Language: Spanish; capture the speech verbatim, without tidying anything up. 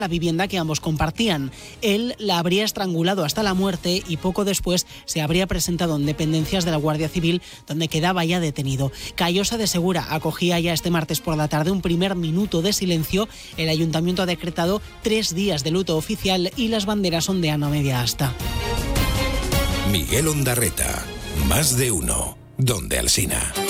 la vivienda que ambos compartían. Él la habría estrangulado hasta la muerte y poco después se habría presentado en dependencias de la Guardia Civil, donde quedaba ya detenido. Callosa de Segura acogía ya este martes por la tarde un primer minuto de silencio. El ayuntamiento ha decretado tres días de luto oficial y las banderas ondean a media asta. Miguel Ondarreta, más de uno, donde Alsina.